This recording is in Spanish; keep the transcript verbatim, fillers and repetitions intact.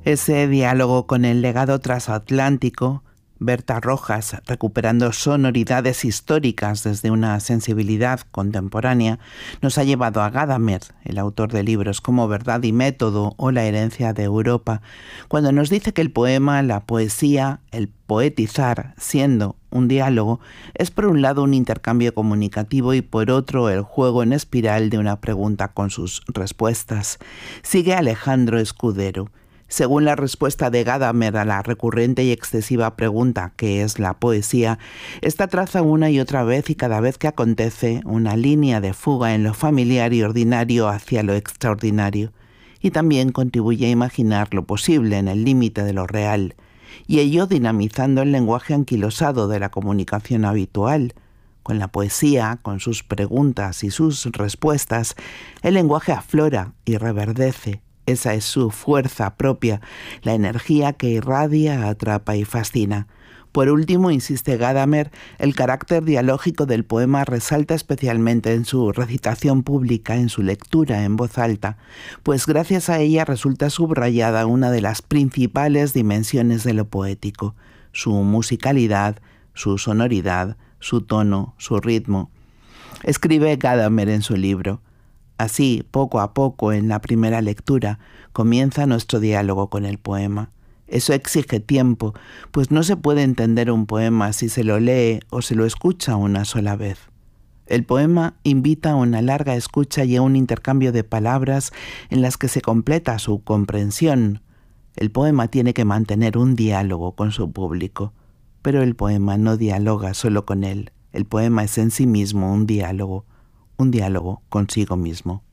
Ese diálogo con el legado transatlántico, Berta Rojas recuperando sonoridades históricas desde una sensibilidad contemporánea, nos ha llevado a Gadamer, el autor de libros como Verdad y Método o La herencia de Europa, cuando nos dice que el poema, la poesía, el poetizar, siendo un diálogo, es por un lado un intercambio comunicativo y por otro el juego en espiral de una pregunta con sus respuestas. Sigue Alejandro Escudero. Según la respuesta de Gadamer a la recurrente y excesiva pregunta ¿qué es la poesía?, esta traza una y otra vez y cada vez que acontece una línea de fuga en lo familiar y ordinario hacia lo extraordinario, y también contribuye a imaginar lo posible en el límite de lo real, y ello dinamizando el lenguaje anquilosado de la comunicación habitual. Con la poesía, con sus preguntas y sus respuestas, el lenguaje aflora y reverdece. Esa es su fuerza propia, la energía que irradia, atrapa y fascina. Por último, insiste Gadamer, el carácter dialógico del poema resalta especialmente en su recitación pública, en su lectura en voz alta, pues gracias a ella resulta subrayada una de las principales dimensiones de lo poético, su musicalidad, su sonoridad, su tono, su ritmo. Escribe Gadamer en su libro: así, poco a poco, en la primera lectura, comienza nuestro diálogo con el poema. Eso exige tiempo, pues no se puede entender un poema si se lo lee o se lo escucha una sola vez. El poema invita a una larga escucha y a un intercambio de palabras en las que se completa su comprensión. El poema tiene que mantener un diálogo con su público, pero el poema no dialoga solo con él. El poema es en sí mismo un diálogo. Un diálogo consigo mismo.